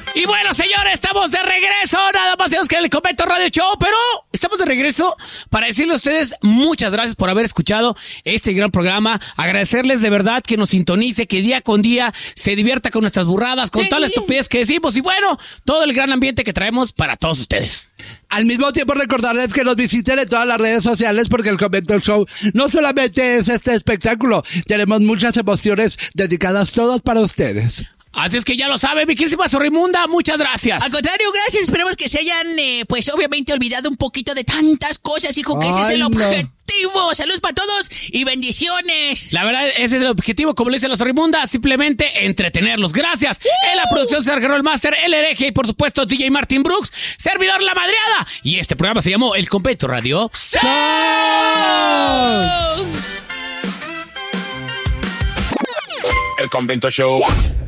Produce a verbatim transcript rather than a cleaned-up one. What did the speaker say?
Y bueno, señores, estamos de regreso. Nada más tenemos que el Convento Radio Show, pero estamos de regreso para decirle a ustedes muchas gracias por haber escuchado este gran programa. Agradecerles de verdad que nos sintonice, que día con día se divierta con nuestras burradas, con Sí. toda la estupidez que decimos y bueno, todo el gran ambiente que traemos para todos ustedes. Al mismo tiempo recordarles que nos visiten en todas las redes sociales porque el Convento Show no solamente es este espectáculo, tenemos muchas emociones dedicadas todas para ustedes. Así es que ya lo sabe, mi querísima Sorrimunda, muchas gracias. Al contrario, gracias. Esperemos que se hayan, eh, pues obviamente, olvidado un poquito de tantas cosas, hijo, que ese es Ay, el no. objetivo. Salud para todos y bendiciones. La verdad, ese es el objetivo, como le dice la Sorrimunda, simplemente entretenerlos. Gracias. En la producción se encargó el máster, el hereje y por supuesto D J Martin Brooks, servidor La Madreada. Y este programa se llamó El Convento Radio Show. El Convento Show.